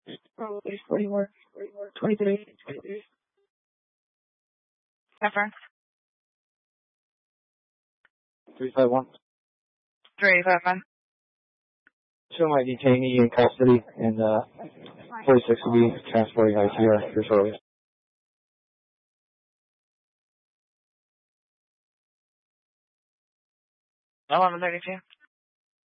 Probably 41, 23, 23. Confirm. 351. 351. Show my detainee in custody, and 46 will be transporting ICR here shortly. No, 1132.